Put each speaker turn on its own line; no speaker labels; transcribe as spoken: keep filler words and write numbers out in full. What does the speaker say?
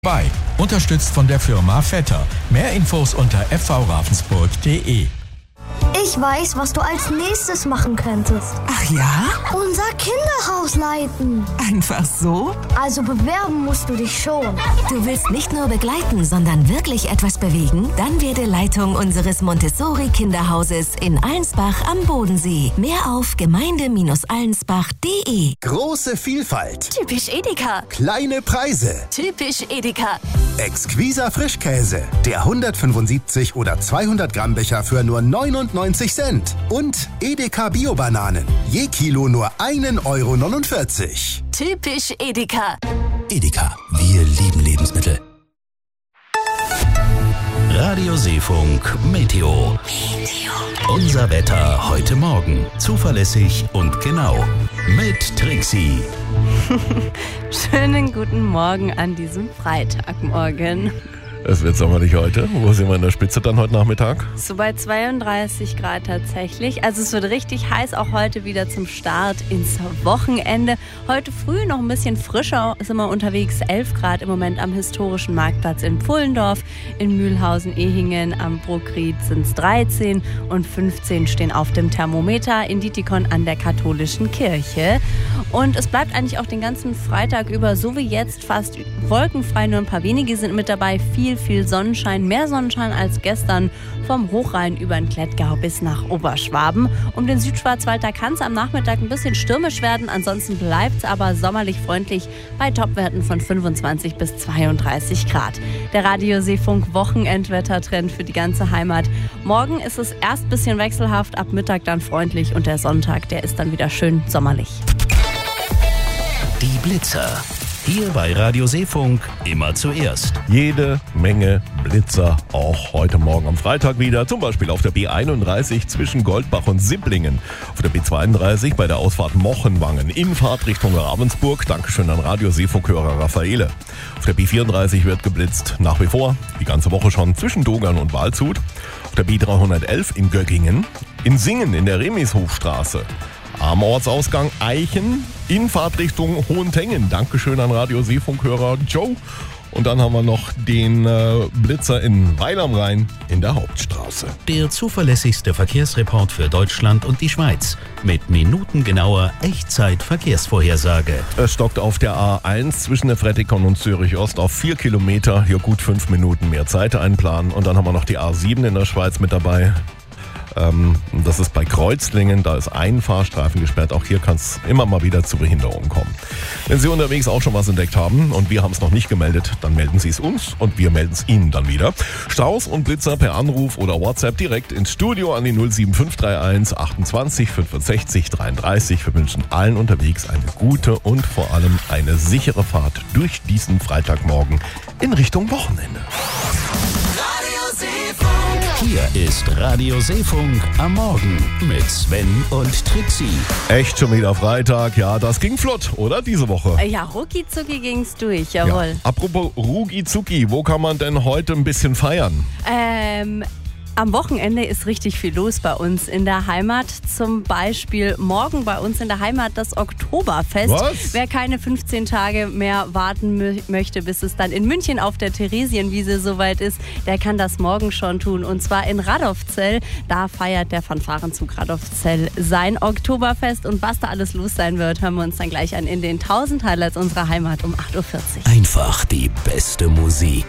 Bei, unterstützt von der Firma Vetter. Mehr Infos unter f v ravensburg punkt d e.
Ich weiß, was du als nächstes machen könntest.
Ach ja?
Unser Kinderhaus leiten.
Einfach so?
Also bewerben musst du dich schon.
Du willst nicht nur begleiten, sondern wirklich etwas bewegen? Dann werde Leitung unseres Montessori-Kinderhauses in Allensbach am Bodensee. Mehr auf gemeinde allensbach punkt d e.
Große Vielfalt.
Typisch Edeka.
Kleine Preise.
Typisch Edeka.
Exquiser Frischkäse. Der hundertfünfundsiebzig oder zweihundert Gramm Becher für nur neunundneunzig Cent. Und Edeka Bio-Bananen. Je Kilo nur ein Euro neunundvierzig.
Typisch Edeka.
Edeka, wir lieben Lebensmittel. Radio Seefunk Meteo. Meteo. Unser Wetter heute Morgen. Zuverlässig und genau. Mit Trixie.
Schönen guten Morgen an diesem Freitagmorgen.
Es wird sommerlich heute. Wo sind wir in der Spitze dann heute Nachmittag?
So bei zweiunddreißig Grad tatsächlich. Also es wird richtig heiß, auch heute wieder zum Start ins Wochenende. Heute früh noch ein bisschen frischer, sind wir unterwegs. elf Grad im Moment am historischen Marktplatz in Pfullendorf. In Mühlhausen-Ehingen am Bruckried sind es dreizehn und fünfzehn stehen auf dem Thermometer in Dietikon an der katholischen Kirche. Und es bleibt eigentlich auch den ganzen Freitag über, so wie jetzt, fast wolkenfrei. Nur ein paar wenige sind mit dabei. Viel, viel Sonnenschein. Mehr Sonnenschein als gestern vom Hochrhein über den Klettgau bis nach Oberschwaben. Um den Südschwarzwald, da kann es am Nachmittag ein bisschen stürmisch werden. Ansonsten bleibt es aber sommerlich freundlich bei Topwerten von fünfundzwanzig bis zweiunddreißig Grad. Der Radio Seefunk Wochenendwettertrend für die ganze Heimat. Morgen ist es erst ein bisschen wechselhaft, ab Mittag dann freundlich und der Sonntag, der ist dann wieder schön sommerlich.
Die Blitzer. Hier bei Radio Seefunk immer zuerst.
Jede Menge Blitzer, auch heute Morgen am Freitag wieder. Zum Beispiel auf der B einunddreißig zwischen Goldbach und Sibblingen. Auf der B zweiunddreißig bei der Ausfahrt Mochenwangen in Fahrtrichtung Ravensburg. Dankeschön an Radio Seefunk-Hörer Raffaele. Auf der B vierunddreißig wird geblitzt nach wie vor, die ganze Woche schon, zwischen Dogern und Waldshut. Auf der B dreihundertelf in Göggingen. In Singen in der Remishofstraße. Am Ortsausgang Eichen in Fahrtrichtung Hohentengen. Dankeschön an Radio Seefunk-Hörer Joe. Und dann haben wir noch den äh, Blitzer in Weil am Rhein in der Hauptstraße.
Der zuverlässigste Verkehrsreport für Deutschland und die Schweiz. Mit minutengenauer Echtzeit-Verkehrsvorhersage.
Es stockt auf der A eins zwischen der Frettikon und Zürich Ost auf vier Kilometer. Hier gut fünf Minuten mehr Zeit einplanen. Und dann haben wir noch die A sieben in der Schweiz mit dabei. Ähm, das ist bei Kreuzlingen, da ist ein Fahrstreifen gesperrt. Auch hier kann es immer mal wieder zu Behinderungen kommen. Wenn Sie unterwegs auch schon was entdeckt haben und wir haben es noch nicht gemeldet, dann melden Sie es uns und wir melden es Ihnen dann wieder. Strauß und Blitzer per Anruf oder WhatsApp direkt ins Studio an die null sieben fünf drei eins achtundzwanzig fünfundsechzig dreiunddreißig. Wir wünschen allen unterwegs eine gute und vor allem eine sichere Fahrt durch diesen Freitagmorgen in Richtung Wochenende.
Hier ist Radio Seefunk am Morgen mit Sven und Trixie.
Echt schon wieder Freitag? Ja, das ging flott, oder? Diese Woche.
Ja, rucki zucki ging's durch, jawohl.
Ja. Apropos rucki zucki, wo kann man denn heute ein bisschen feiern?
Ähm... Am Wochenende ist richtig viel los bei uns in der Heimat. Zum Beispiel morgen bei uns in der Heimat das Oktoberfest.
Was?
Wer keine fünfzehn Tage mehr warten mö- möchte, bis es dann in München auf der Theresienwiese soweit ist, der kann das morgen schon tun. Und zwar in Radolfzell. Da feiert der Fanfarenzug Radolfzell sein Oktoberfest. Und was da alles los sein wird, hören wir uns dann gleich an in den tausend Highlights unserer Heimat um acht Uhr vierzig.
Einfach die beste Musik.